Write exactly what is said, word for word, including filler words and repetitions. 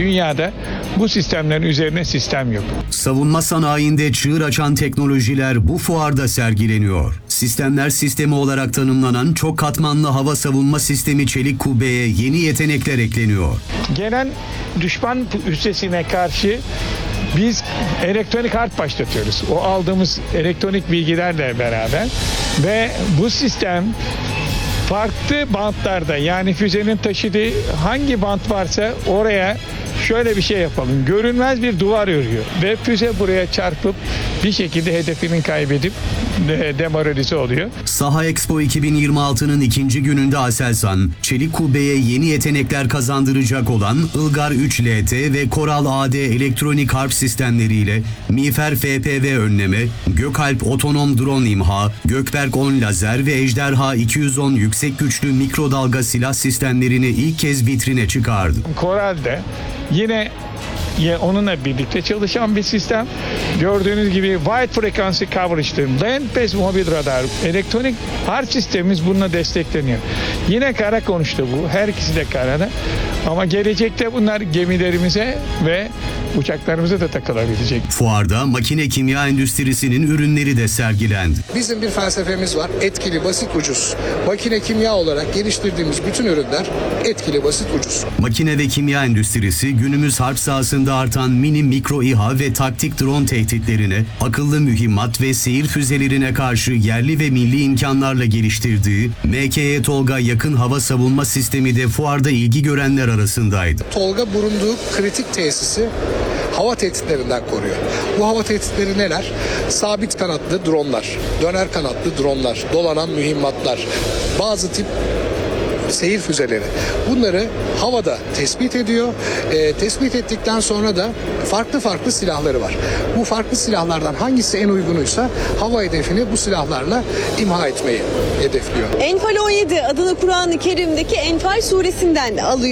dünyada bu sistemlerin üzerine sistem yok. Savunma sanayinde çığır açan teknolojiler bu fuarda sergileniyor. Sistemler sistemi olarak tanımlanan çok katmanlı hava savunma sistemi Çelik Kubbe'ye yeni yetenekler ekleniyor. Gelen düşman üssesine karşı biz elektronik harp başlatıyoruz. O aldığımız elektronik bilgilerle beraber ve bu sistem farklı bantlarda, yani füzenin taşıdığı hangi bant varsa oraya şöyle bir şey yapalım. Görünmez bir duvar örüyor ve füze buraya çarpıp bir şekilde hedefini kaybedip de demoralize oluyor. Saha Expo iki bin yirmi altı'nın ikinci gününde Aselsan, Çelik Kubbe'ye yeni yetenekler kazandıracak olan Ilgar üç L T ve Koral A D elektronik harp sistemleriyle Miğfer F P V önleme, Gökalp otonom drone imha, Gökberk on lazer ve Ejderha iki yüz on yüksek güçlü mikrodalga silah sistemlerini ilk kez vitrine çıkardı. Koral'de yine Ya onunla birlikte çalışan bir sistem. Gördüğünüz gibi wide frequency coverage'dır. Land-based mobil radar, elektronik harp sistemimiz bununla destekleniyor. Yine kara konuştu bu. Her ikisi de karada. Ama gelecekte bunlar gemilerimize ve uçaklarımıza da takılabilecek. Fuarda makine kimya endüstrisinin ürünleri de sergilendi. Bizim bir felsefemiz var. Etkili, basit, ucuz. Makine kimya olarak geliştirdiğimiz bütün ürünler etkili, basit, ucuz. Makine ve kimya endüstrisi günümüz harp sahasında artan mini, mikro İHA ve taktik drone tehditlerine, akıllı mühimmat ve seyir füzelerine karşı yerli ve milli imkanlarla geliştirdiği M K E Tolga yakın hava savunma sistemi de fuarda ilgi görenler arasındaydı. Tolga bulunduğu kritik tesisi hava tehditlerinden koruyor. Bu hava tehditleri neler? Sabit kanatlı dronlar, döner kanatlı dronlar, dolanan mühimmatlar, bazı tip seyir füzeleri. Bunları havada tespit ediyor. E, tespit ettikten sonra da farklı farklı silahları var. Bu farklı silahlardan hangisi en uygunuysa hava hedefini bu silahlarla imha etmeyi hedefliyor. Enfal on yedi adını Kur'an-ı Kerim'deki Enfal suresinden alıyor.